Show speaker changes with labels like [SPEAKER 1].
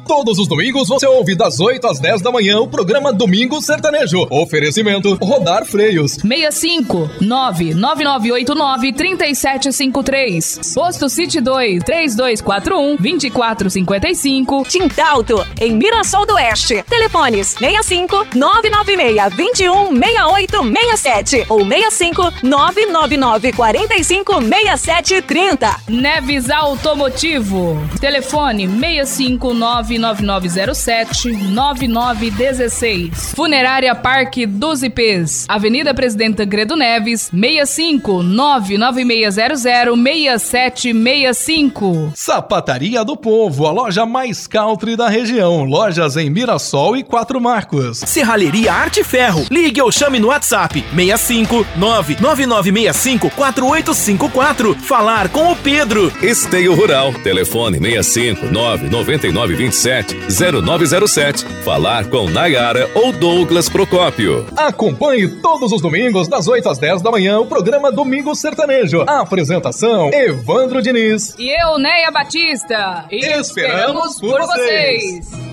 [SPEAKER 1] Todos os domingos você ouve das 8 às 10 da manhã o programa Domingo Sertanejo. Oferecimento Rodar Freios.
[SPEAKER 2] 65-99989-3753. Posto City 2, 3241-2455.
[SPEAKER 3] Tintalto, em Mirassol do Oeste. Telefones 65-996-21-6867 ou 65-999-45-6730.
[SPEAKER 2] Neves Automotivo. Telefone 6599907-9916. Funerária Parque dos IPs. Avenida Presidente Tancredo Neves, 65-99600-6765.
[SPEAKER 1] Sapataria do Povo, a loja mais country da região. Lojas em Mirassol e Quatro Marcos.
[SPEAKER 4] Serralheria Arte Ferro. Ligue ou chame no WhatsApp 65-99965-4854. Falar com o Pedro.
[SPEAKER 5] Esteio Rural. Telefone 65-99927-0907. Falar com Nayara ou Douglas Procópio.
[SPEAKER 1] Acompanhe todos os domingos das 8 às 10 da manhã o programa Domingo Sertanejo. A apresentação Evandro Diniz
[SPEAKER 2] e eu, Neia Batista.
[SPEAKER 1] Esperamos por vocês.